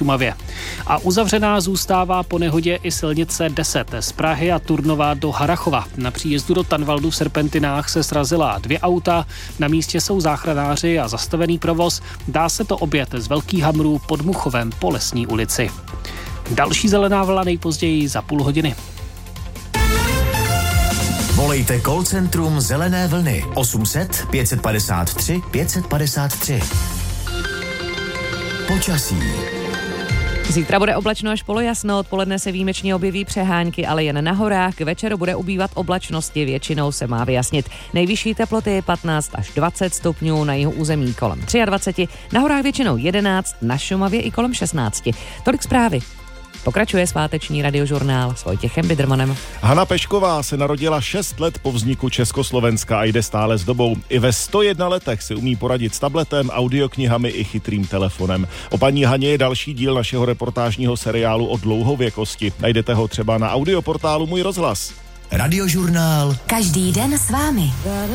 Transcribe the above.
Šumavě. A uzavřená zůstává po nehodě i silnice 10 z Prahy a Turnova do Harrachova. Na příjezdu do Tanvaldu v Serpentinách se srazila 2 auta, na místě jsou záchranáři a zastavený provoz. Dá se to objet z Velkých Hamrů pod Muchovem po Lesní ulici. Další zelená vlna nejpozději za půl hodiny. Volejte call centrum Zelené vlny 800 553 553. Počasí. Zítra bude oblačno až polojasno, odpoledne se výjimečně objeví přehánky, ale jen na horách. K večeru bude ubývat oblačnosti, většinou se má vyjasnit. Nejvyšší teploty je 15 až 20 stupňů, na jihu území kolem 23, na horách většinou 11, na Šumavě i kolem 16. Tolik zprávy. Pokračuje sváteční radiožurnál s Vojtěchem Bidrmanem. Hana Pešková se narodila 6 let po vzniku Československa a jde stále s dobou. I ve 101 letech si umí poradit s tabletem, audioknihami i chytrým telefonem. O paní Haně je další díl našeho reportážního seriálu o dlouhověkosti. Najdete ho třeba na audioportálu Můj rozhlas. Radiožurnál. Každý den s vámi.